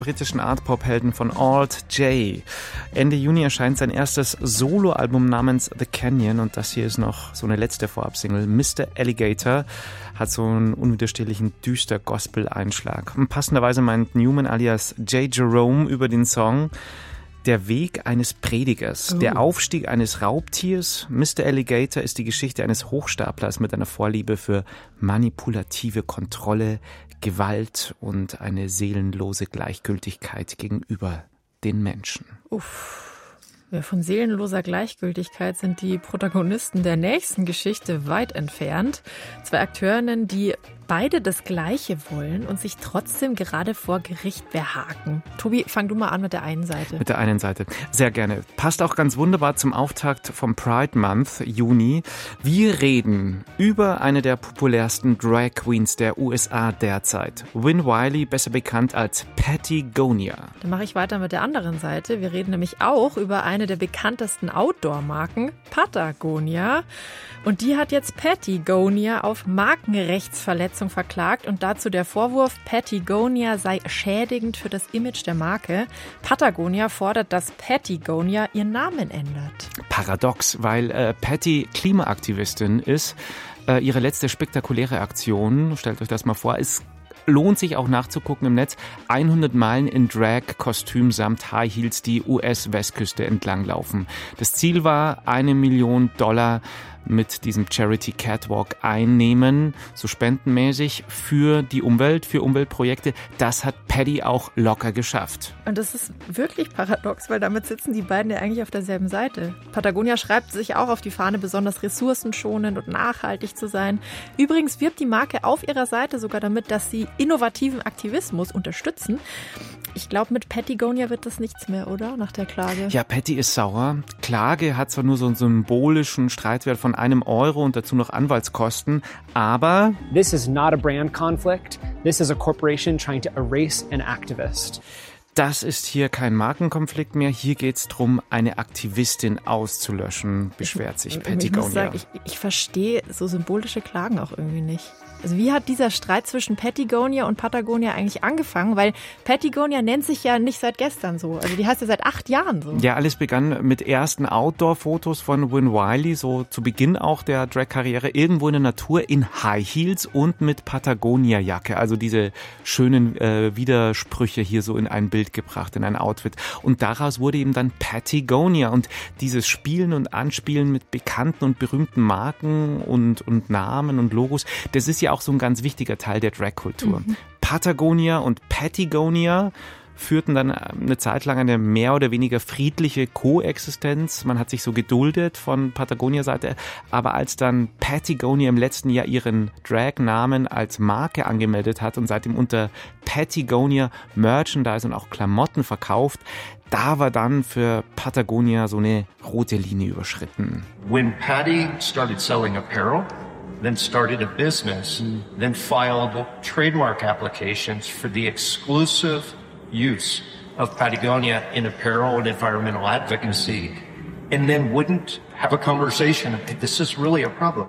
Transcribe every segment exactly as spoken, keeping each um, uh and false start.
britischen Art-Pop-Helden von Alt J. Ende Juni erscheint sein erstes Soloalbum namens The Canyon und das hier ist noch so eine letzte Vorabsingle. Mister Alligator hat so einen unwiderstehlichen düster Gospel-Einschlag. Und passenderweise meint Newman alias J. Jerome über den Song: Der Weg eines Predigers, oh. der Aufstieg eines Raubtiers. Mister Alligator ist die Geschichte eines Hochstaplers mit einer Vorliebe für manipulative Kontrolle, Gewalt und eine seelenlose Gleichgültigkeit gegenüber den Menschen. Uff. Von seelenloser Gleichgültigkeit sind die Protagonisten der nächsten Geschichte weit entfernt. Zwei Akteurinnen, die beide das Gleiche wollen und sich trotzdem gerade vor Gericht behaken. Tobi, fang du mal an mit der einen Seite. Mit der einen Seite. Sehr gerne. Passt auch ganz wunderbar zum Auftakt vom Pride Month, Juni. Wir reden über eine der populärsten Drag Queens der U S A derzeit. Wynn Wiley, besser bekannt als Patagonia. Dann mache ich weiter mit der anderen Seite. Wir reden nämlich auch über eine der bekanntesten Outdoor-Marken, Patagonia. Und die hat jetzt Patagonia auf Markenrechtsverletzung verklagt und dazu der Vorwurf, Patagonia sei schädigend für das Image der Marke. Patagonia fordert, dass Patagonia ihren Namen ändert. Paradox, weil äh, Patty Klimaaktivistin ist. Äh, ihre letzte spektakuläre Aktion, stellt euch das mal vor, ist lohnt sich auch nachzugucken im Netz. hundert Meilen in Drag-Kostüm samt High Heels die U S-Westküste entlanglaufen. Das Ziel war, eine Million Dollar mit diesem Charity Catwalk einnehmen, so spendenmäßig für die Umwelt, für Umweltprojekte. Das hat Patty auch locker geschafft. Und das ist wirklich paradox, weil damit sitzen die beiden ja eigentlich auf derselben Seite. Patagonia schreibt sich auch auf die Fahne, besonders ressourcenschonend und nachhaltig zu sein. Übrigens wirbt die Marke auf ihrer Seite sogar damit, dass sie innovativen Aktivismus unterstützen. Ich glaube, mit Patagonia wird das nichts mehr, oder? Nach der Klage. Ja, Patty ist sauer. Klage hat zwar nur so einen symbolischen Streitwert von einem Euro und dazu noch Anwaltskosten, aber This is not a brand conflict. This is a corporation trying to erase an activist. Das ist hier kein Markenkonflikt mehr. Hier geht es darum, eine Aktivistin auszulöschen, beschwert sich Patagonia. Ich muss sagen, ich, ich verstehe so symbolische Klagen auch irgendwie nicht. Also wie hat dieser Streit zwischen Patagonia und Patagonia eigentlich angefangen? Weil Patagonia nennt sich ja nicht seit gestern so. Also die heißt ja seit acht Jahren so. Ja, alles begann mit ersten Outdoor-Fotos von Wynn Wiley, so zu Beginn auch der Drag-Karriere, irgendwo in der Natur in High Heels und mit Patagonia-Jacke. Also diese schönen äh, Widersprüche hier so in ein Bild gebracht, in ein Outfit. Und daraus wurde eben dann Patagonia. Und dieses Spielen und Anspielen mit bekannten und berühmten Marken und, und Namen und Logos, das ist ja auch so ein ganz wichtiger Teil der Drag-Kultur. Mhm. Patagonia und Patagonia führten dann eine Zeit lang eine mehr oder weniger friedliche Koexistenz. Man hat sich so geduldet von Patagonia-Seite. Aber als dann Patagonia im letzten Jahr ihren Drag-Namen als Marke angemeldet hat und seitdem unter Patagonia Merchandise und auch Klamotten verkauft, da war dann für Patagonia so eine rote Linie überschritten. When Patty started selling apparel, then started a business, mm. then filed trademark applications for the exclusive use of Patagonia in apparel and environmental advocacy, and then wouldn't have a conversation. This is really a problem.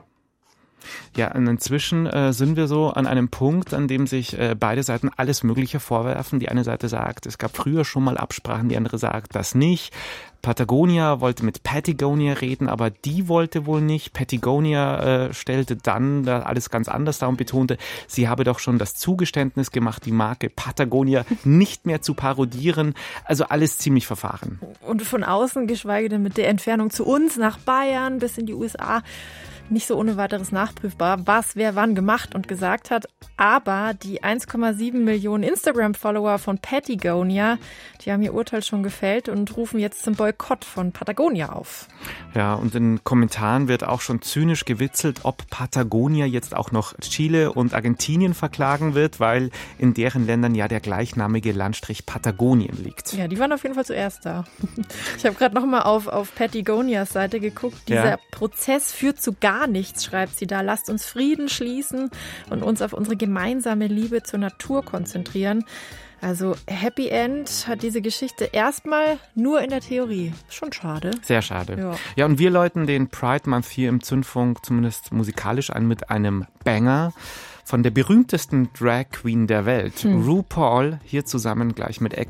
Ja, und inzwischen äh, sind wir so an einem Punkt, an dem sich äh, beide Seiten alles Mögliche vorwerfen. Die eine Seite sagt, es gab früher schon mal Absprachen, die andere sagt, das nicht. Patagonia wollte mit Patagonia reden, aber die wollte wohl nicht. Patagonia äh, stellte dann da alles ganz anders dar und betonte, sie habe doch schon das Zugeständnis gemacht, die Marke Patagonia nicht mehr zu parodieren. Also alles ziemlich verfahren. Und von außen, geschweige denn mit der Entfernung zu uns, nach Bayern bis in die U S A, nicht so ohne weiteres nachprüfbar, was wer wann gemacht und gesagt hat. Aber die eins Komma sieben Millionen Instagram-Follower von Patagonia, die haben ihr Urteil schon gefällt und rufen jetzt zum Boykott von Patagonia auf. Ja, und in Kommentaren wird auch schon zynisch gewitzelt, ob Patagonia jetzt auch noch Chile und Argentinien verklagen wird, weil in deren Ländern ja der gleichnamige Landstrich Patagonien liegt. Ja, die waren auf jeden Fall zuerst da. Ich habe gerade noch mal auf, auf Patagonias Seite geguckt. Dieser ja. Prozess führt zu gar nichts, schreibt sie da. Lasst uns Frieden schließen und uns auf unsere gemeinsame Liebe zur Natur konzentrieren. Also Happy End hat diese Geschichte erstmal nur in der Theorie. Schon schade. Sehr schade. Ja, ja und wir läuten den Pride Month hier im Zündfunk zumindest musikalisch an mit einem Banger von der berühmtesten Drag Queen der Welt. Hm. RuPaul, hier zusammen gleich mit Ex